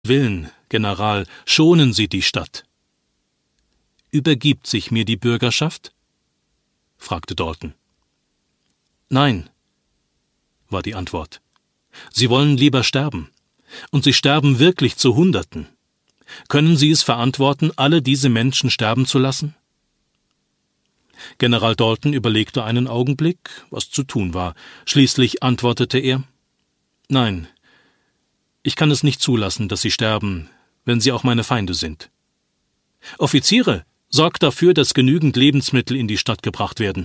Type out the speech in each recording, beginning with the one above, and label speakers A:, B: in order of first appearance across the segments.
A: Willen, General, schonen Sie die Stadt. Übergibt sich mir die Bürgerschaft? Fragte Dalton. Nein, war die Antwort. Sie wollen lieber sterben. Und sie sterben wirklich zu Hunderten. Können Sie es verantworten, alle diese Menschen sterben zu lassen? General Dalton überlegte einen Augenblick, was zu tun war. Schließlich antwortete er: Nein, ich kann es nicht zulassen, dass sie sterben, wenn sie auch meine Feinde sind. Offiziere, sorgt dafür, dass genügend Lebensmittel in die Stadt gebracht werden.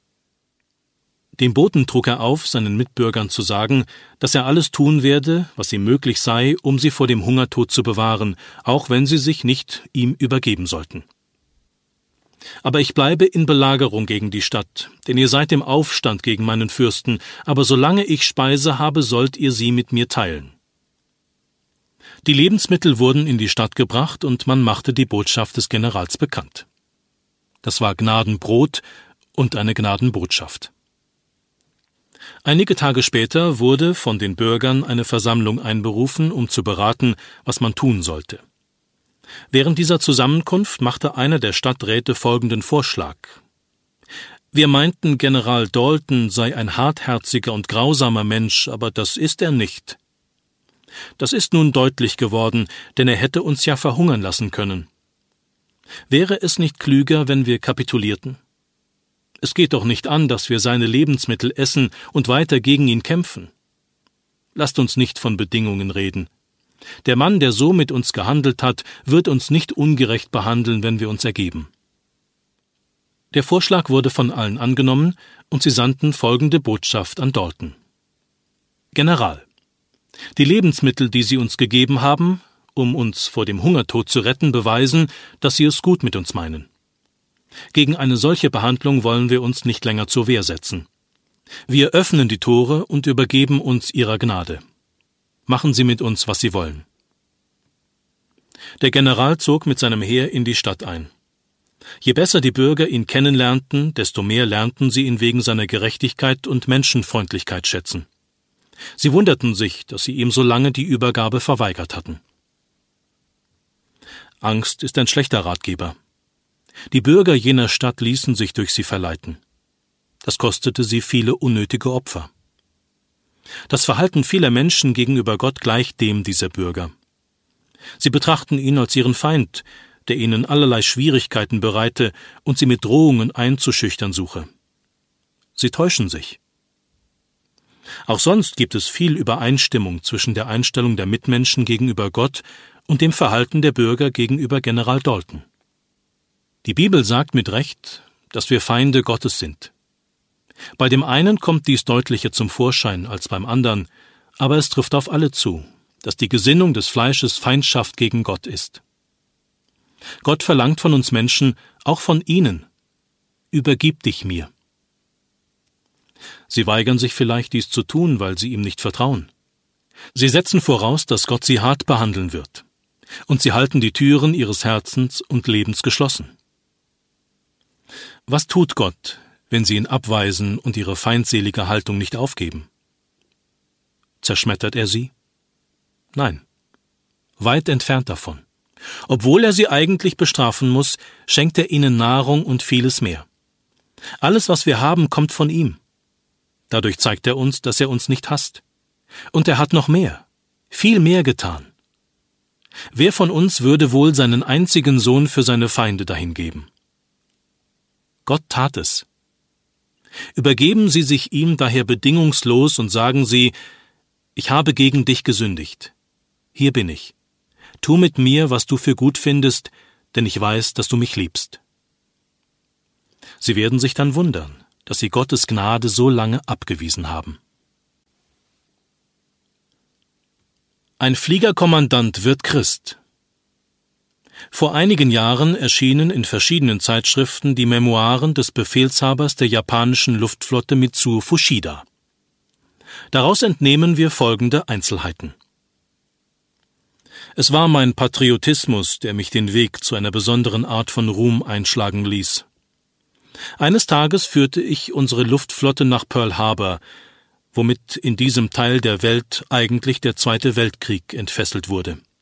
A: Dem Boten trug er auf, seinen Mitbürgern zu sagen, dass er alles tun werde, was ihm möglich sei, um sie vor dem Hungertod zu bewahren, auch wenn sie sich nicht ihm übergeben sollten. Aber ich bleibe in Belagerung gegen die Stadt, denn ihr seid im Aufstand gegen meinen Fürsten, aber solange ich Speise habe, sollt ihr sie mit mir teilen. Die Lebensmittel wurden in die Stadt gebracht und man machte die Botschaft des Generals bekannt. Das war Gnadenbrot und eine Gnadenbotschaft. Einige Tage später wurde von den Bürgern eine Versammlung einberufen, um zu beraten, was man tun sollte. Während dieser Zusammenkunft machte einer der Stadträte folgenden Vorschlag. Wir meinten, General Dalton sei ein hartherziger und grausamer Mensch, aber das ist er nicht. Das ist nun deutlich geworden, denn er hätte uns ja verhungern lassen können. Wäre es nicht klüger, wenn wir kapitulierten? Es geht doch nicht an, dass wir seine Lebensmittel essen und weiter gegen ihn kämpfen. Lasst uns nicht von Bedingungen reden. Der Mann, der so mit uns gehandelt hat, wird uns nicht ungerecht behandeln, wenn wir uns ergeben. Der Vorschlag wurde von allen angenommen, und sie sandten folgende Botschaft an Dalton. General, die Lebensmittel, die Sie uns gegeben haben, um uns vor dem Hungertod zu retten, beweisen, dass Sie es gut mit uns meinen. Gegen eine solche Behandlung wollen wir uns nicht länger zur Wehr setzen. Wir öffnen die Tore und übergeben uns Ihrer Gnade. Machen Sie mit uns, was Sie wollen. Der General zog mit seinem Heer in die Stadt ein. Je besser die Bürger ihn kennenlernten, desto mehr lernten sie ihn wegen seiner Gerechtigkeit und Menschenfreundlichkeit schätzen. Sie wunderten sich, dass sie ihm so lange die Übergabe verweigert hatten. Angst ist ein schlechter Ratgeber. Die Bürger jener Stadt ließen sich durch sie verleiten. Das kostete sie viele unnötige Opfer. Das Verhalten vieler Menschen gegenüber Gott gleicht dem dieser Bürger. Sie betrachten ihn als ihren Feind, der ihnen allerlei Schwierigkeiten bereite und sie mit Drohungen einzuschüchtern suche. Sie täuschen sich. Auch sonst gibt es viel Übereinstimmung zwischen der Einstellung der Mitmenschen gegenüber Gott und dem Verhalten der Bürger gegenüber General Dalton. Die Bibel sagt mit Recht, dass wir Feinde Gottes sind. Bei dem einen kommt dies deutlicher zum Vorschein als beim anderen, aber es trifft auf alle zu, dass die Gesinnung des Fleisches Feindschaft gegen Gott ist. Gott verlangt von uns Menschen, auch von Ihnen: Übergib dich mir. Sie weigern sich vielleicht, dies zu tun, weil sie ihm nicht vertrauen. Sie setzen voraus, dass Gott sie hart behandeln wird. Und sie halten die Türen ihres Herzens und Lebens geschlossen. Was tut Gott, wenn sie ihn abweisen und ihre feindselige Haltung nicht aufgeben? Zerschmettert er sie? Nein, weit entfernt davon. Obwohl er sie eigentlich bestrafen muss, schenkt er ihnen Nahrung und vieles mehr. Alles, was wir haben, kommt von ihm. Dadurch zeigt er uns, dass er uns nicht hasst. Und er hat noch mehr, viel mehr getan. Wer von uns würde wohl seinen einzigen Sohn für seine Feinde dahingeben? Gott tat es. Übergeben Sie sich ihm daher bedingungslos und sagen Sie: Ich habe gegen dich gesündigt. Hier bin ich. Tu mit mir, was du für gut findest, denn ich weiß, dass du mich liebst. Sie werden sich dann wundern, dass sie Gottes Gnade so lange abgewiesen haben. Ein Fliegerkommandant wird Christ. Vor einigen Jahren erschienen in verschiedenen Zeitschriften die Memoiren des Befehlshabers der japanischen Luftflotte Mitsuo Fuchida. Daraus entnehmen wir folgende Einzelheiten. Es war mein Patriotismus, der mich den Weg zu einer besonderen Art von Ruhm einschlagen ließ. Eines Tages führte ich unsere Luftflotte nach Pearl Harbor, womit in diesem Teil der Welt eigentlich der Zweite Weltkrieg entfesselt wurde.